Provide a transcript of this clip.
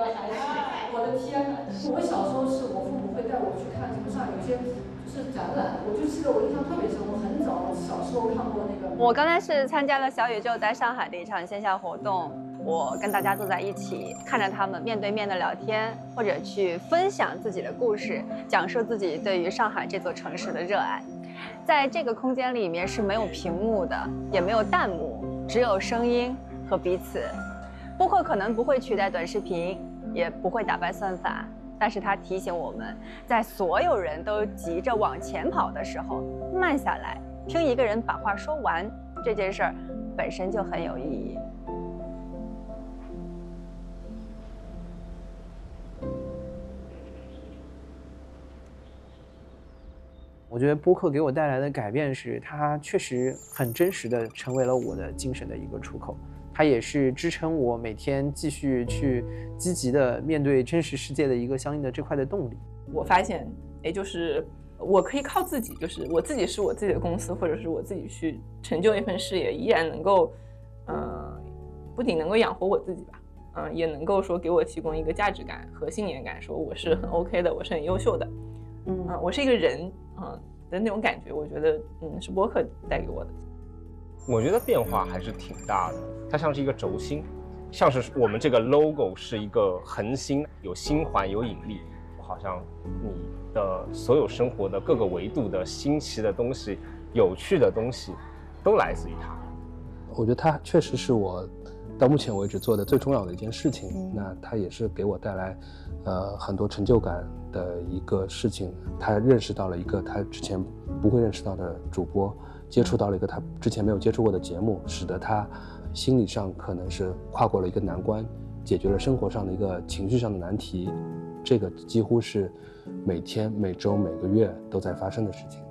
的还是我的天哪！我小时候是我父母会带我去看什么上有些就是展览，我就记得我印象特别深，我很早小时候看过那个。 我刚才是参加了小宇宙在上海的一场线下活动，我跟大家坐在一起，看着他们面对面的聊天，或者去分享自己的故事，讲述自己对于上海这座城市的热爱。在这个空间里面是没有屏幕的，也没有弹幕，只有声音和彼此。播客可能不会取代短视频，也不会打败算法，但是它提醒我们，在所有人都急着往前跑的时候，慢下来，听一个人把话说完，这件事儿本身就很有意义。 我觉得播客给我带来的改变是，它确实很真实的成为了我的精神的一个出口，它也是支撑我每天继续去积极的面对真实世界的一个相应的这块的动力。 我发现，就是我可以靠自己，就是我自己是我自己的公司，或者是我自己去成就一份事业，依然能够，不仅能够养活我自己吧，也能够说给我提供一个价值感和信念感，说我是很 OK 的，我是很优秀的，我是一个人，的那种感觉，我觉得，是播客带给我的。 我觉得变化还是挺大的，它像是一个轴心，像是我们这个 logo 是一个恒星，有心环，有引力，好像你的所有生活的各个维度的新奇的东西、有趣的东西，都来自于它。 我觉得它确实是我到目前为止做的最重要的一件事情。那它也是给我带来很多成就感的一个事情。他认识到了一个他之前不会认识到的主播，接触到了一个他之前没有接触过的节目，使得他心理上可能是跨过了一个难关，解决了生活上的一个情绪上的难题。这个几乎是每天、每周、每个月都在发生的事情。